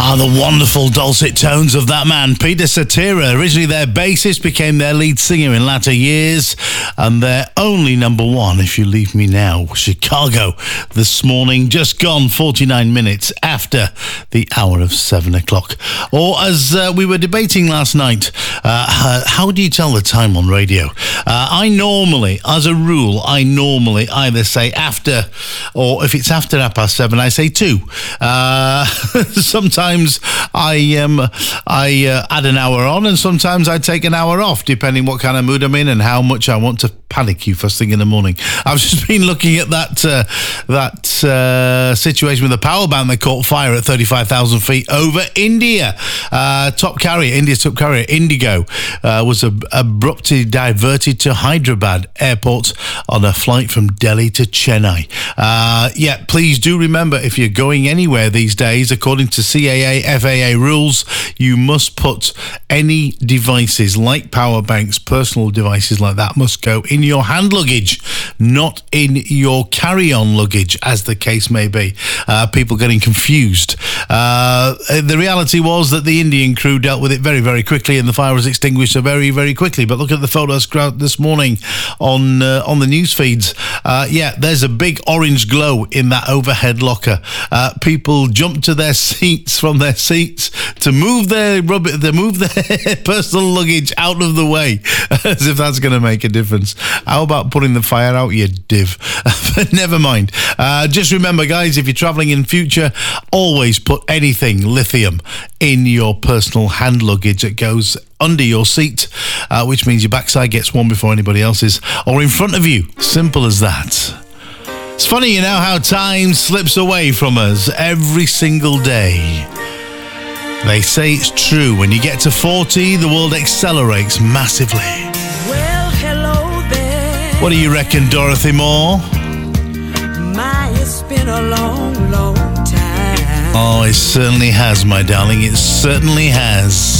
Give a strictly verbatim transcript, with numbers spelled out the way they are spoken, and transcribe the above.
Ah, the wonderful dulcet tones of that man, Peter Cetera. Originally their bassist, became their lead singer in latter years, and their only number one, If You Leave Me Now, Chicago, this morning, just gone forty-nine minutes after the hour of seven o'clock. Or as uh, we were debating last night, uh, how do you tell the time on radio? Uh, I normally, as a rule, I normally either say after, or if it's after half past seven, I say two. Uh, sometimes I um, I uh, add an hour on, and sometimes I take an hour off, depending what kind of mood I'm in and how much I want to panic you first thing in the morning. I've just been looking at that uh, that uh, situation with the power band that caught fire at thirty-five thousand feet over India. Uh, top carrier, India's top carrier, Indigo, uh, was ab- abruptly diverted to Hyderabad airport on a flight from Delhi to Chennai. Uh, yeah, please do remember, if you're going anywhere these days, according to C A A, F A A rules, you must put any devices like power banks, personal devices like that, must go in your hand luggage, not in your carry-on luggage, as the case may be. Uh, people getting confused. Uh, the reality was that the Indian crew dealt with it very, very quickly, and the fire was extinguished very, very quickly. But look at the photos this morning on uh, on the news feeds. Uh, yeah, there's a big orange glow in that overhead locker. Uh, people jumped to their seats from their seats to move their rubber, to move their personal luggage out of the way, as if that's going to make a difference. How about putting the fire out, you div? But never mind. Uh, just remember, guys, if you're traveling in future, always put anything lithium in your personal hand luggage that goes under your seat, uh, which means your backside gets warm before anybody else's, or in front of you. Simple as that. It's funny, you know, how time slips away from us every single day. They say it's true. When you get to forty, the world accelerates massively. Well, hello there. What do you reckon, Dorothy Moore? My, it's been a long, long time. Oh, it certainly has, my darling. It certainly has.